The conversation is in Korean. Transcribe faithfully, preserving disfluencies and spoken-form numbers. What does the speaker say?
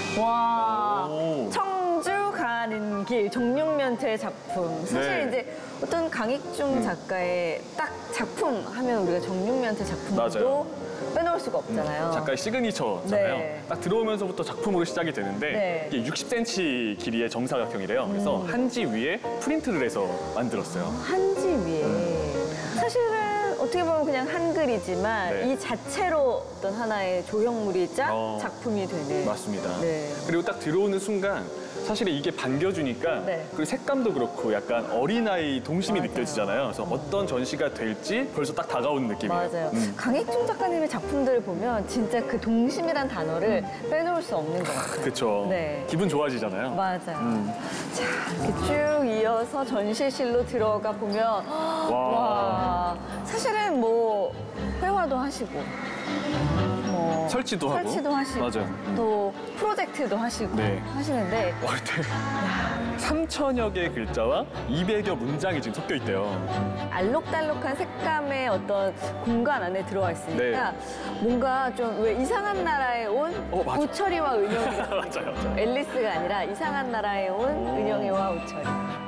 와, 오. 청주 가는 길 정육면체 작품. 사실 네. 이제 어떤 강익중 음. 작가의 딱 작품 하면 우리가 정육면체 작품도 맞아요. 빼놓을 수가 없잖아요. 작가의 시그니처잖아요. 네. 딱 들어오면서부터 작품으로 시작이 되는데 네. 이게 육십 센티미터 길이의 정사각형이래요. 그래서 한지 위에 프린트를 해서 만들었어요. 한지 위에. 사실은 어떻게 보면 그냥 한글이지만 네. 이 자체로 어떤 하나의 조형물이자 어, 작품이 되는. 맞습니다. 네. 그리고 딱 들어오는 순간 사실 이게 반겨주니까 네. 그리고 색감도 그렇고 약간 어린아이 동심이 맞아요. 느껴지잖아요. 그래서 어떤 전시가 될지 벌써 딱 다가오는 느낌이에요. 맞아요. 음. 강익중 작가님의 작품들을 보면 진짜 그 동심이란 단어를 빼놓을 수 없는 것 같아요. 그렇죠. 네. 기분 좋아지잖아요. 맞아요. 음. 자, 이렇게 쭉 이어서 전시실로 들어가 보면 와, 사실은 뭐 회화도 하시고 뭐 설치도 하고. 설치도 하시고 맞아요. 또 프로젝트도 하시고 네. 하시는데 와, 근데 삼천여 개의 글자와 이백여 문장이 지금 섞여 있대요. 알록달록한 색감의 어떤 공간 안에 들어와 있으니까 뭔가 좀 왜 이상한 나라에 온 어, 맞아. 우철이와 은영이 맞아요. 앨리스가 아니라 이상한 나라에 온 은영이와 우철이.